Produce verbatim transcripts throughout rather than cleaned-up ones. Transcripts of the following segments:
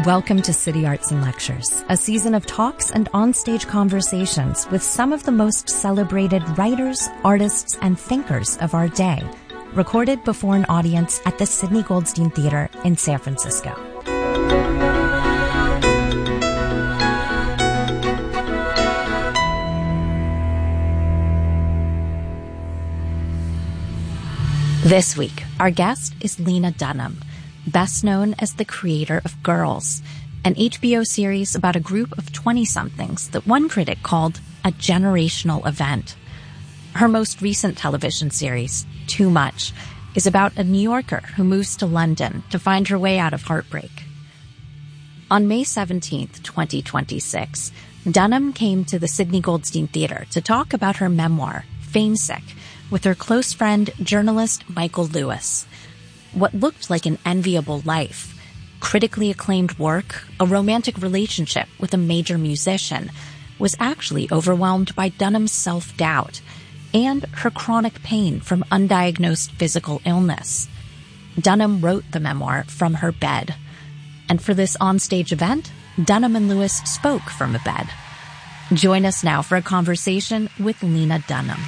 Welcome to City Arts and Lectures, a season of talks and onstage conversations with some of the most celebrated writers, artists, and thinkers of our day, recorded before an audience at the Sidney Goldstein Theater in San Francisco. This week, our guest is Lena Dunham, best known as the creator of Girls, an H B O series about a group of twenty-somethings that one critic called a generational event. Her most recent television series, Too Much, is about a New Yorker who moves to London to find her way out of heartbreak. On May seventeenth, twenty twenty-six, Dunham came to the Sidney Goldstein Theater to talk about her memoir, Famesick, with her close friend, journalist Michael Lewis. What looked like an enviable life, critically acclaimed work, a romantic relationship with a major musician, was actually overwhelmed by Dunham's self-doubt and her chronic pain from undiagnosed physical illness. Dunham wrote the memoir from her bed. And for this onstage event, Dunham and Lewis spoke from a bed. Join us now for a conversation with Lena Dunham.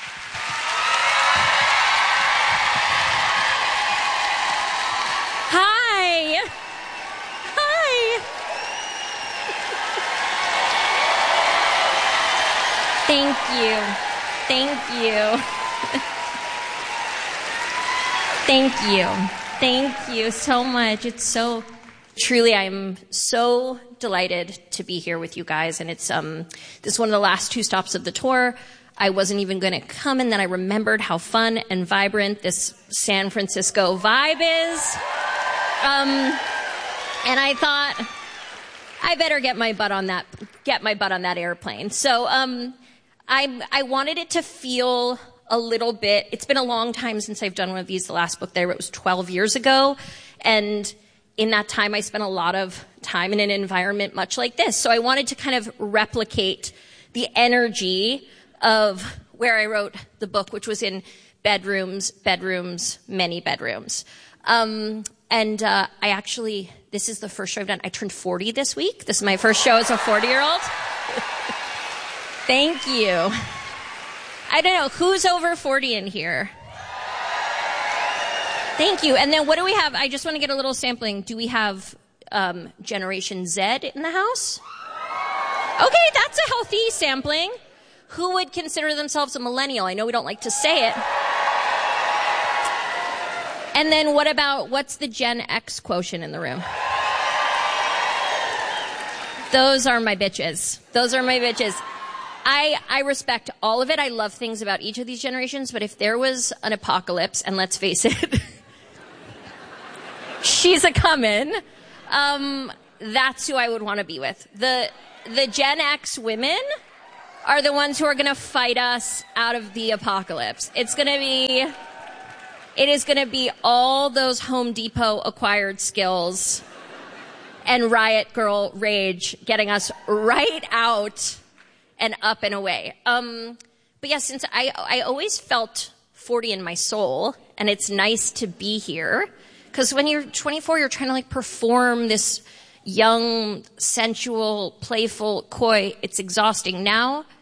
Thank you. Thank you. Thank you. Thank you so much. It's so, truly, I'm so delighted to be here with you guys. And it's, um, this is one of the last two stops of the tour. I wasn't even going to come, and then I remembered how fun and vibrant this San Francisco vibe is. Um, and I thought, I better get my butt on that, get my butt on that airplane. So, um, I, I wanted it to feel a little bit, it's been a long time since I've done one of these. The last book that I wrote was twelve years ago. And in that time, I spent a lot of time in an environment much like this. So I wanted to kind of replicate the energy of where I wrote the book, which was in bedrooms, bedrooms, many bedrooms. Um, and uh, I actually, this is the first show I've done. I turned forty this week. This is my first show as a forty-year-old. Thank you. I don't know, who's over forty in here? Thank you. And then what do we have? I just want to get a little sampling. Do we have um, Generation Z in the house? Okay, that's a healthy sampling. Who would consider themselves a millennial? I know we don't like to say it. And then what about, what's the Gen X quotient in the room? Those are my bitches. Those are my bitches. I, I respect all of it. I love things about each of these generations, but if there was an apocalypse, and let's face it, she's a comin', um, that's who I would want to be with. The, the Gen X women are the ones who are going to fight us out of the apocalypse. It's going to be, it is going to be all those Home Depot acquired skills and Riot Girl rage getting us right out and up and away. Um, but yeah, since I, I always felt forty in my soul, and it's nice to be here, because when you're twenty-four, you're trying to like perform this young, sensual, playful, coy. It's exhausting. Now,